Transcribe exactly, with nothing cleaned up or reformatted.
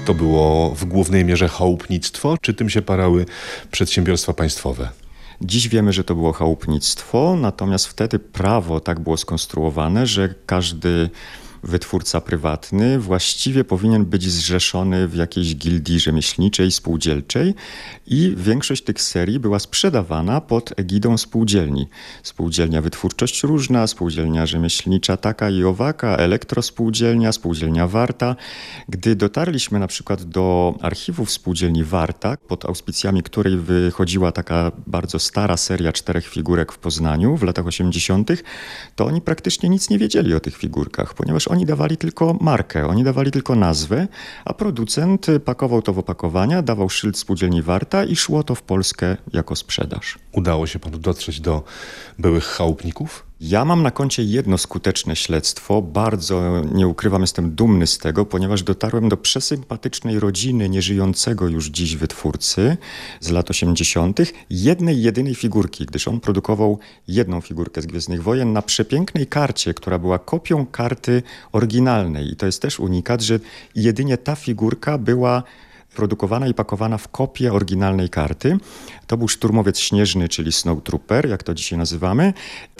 To było w głównej mierze chałupnictwo, czy tym się parały przedsiębiorstwa państwowe? Dziś wiemy, że to było chałupnictwo, natomiast wtedy prawo tak było skonstruowane, że każdy wytwórca prywatny właściwie powinien być zrzeszony w jakiejś gildii rzemieślniczej, spółdzielczej i większość tych serii była sprzedawana pod egidą spółdzielni. Spółdzielnia Wytwórczość Różna, Spółdzielnia Rzemieślnicza taka i owaka, Elektrospółdzielnia, Spółdzielnia Warta. Gdy dotarliśmy na przykład do archiwów spółdzielni Warta, pod auspicjami której wychodziła taka bardzo stara seria czterech figurek w Poznaniu w latach osiemdziesiątych, to oni praktycznie nic nie wiedzieli o tych figurkach, ponieważ oni dawali tylko markę, oni dawali tylko nazwę, a producent pakował to w opakowania, dawał szyld spółdzielni Warta i szło to w Polskę jako sprzedaż. Udało się panu dotrzeć do byłych chałupników? Ja mam na koncie jedno skuteczne śledztwo, bardzo, nie ukrywam, jestem dumny z tego, ponieważ dotarłem do przesympatycznej rodziny nieżyjącego już dziś wytwórcy z lat osiemdziesiątych, jednej, jedynej figurki, gdyż on produkował jedną figurkę z Gwiezdnych Wojen na przepięknej karcie, która była kopią karty oryginalnej. I to jest też unikat, że jedynie ta figurka była produkowana i pakowana w kopię oryginalnej karty. To był szturmowiec śnieżny, czyli Snowtrooper, jak to dzisiaj nazywamy.